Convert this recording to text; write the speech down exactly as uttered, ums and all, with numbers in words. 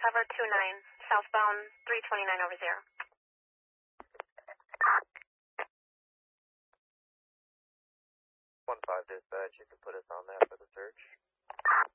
cover two nine, southbound three twenty-nine over zero. one five dispatch, you can put us on that for the search.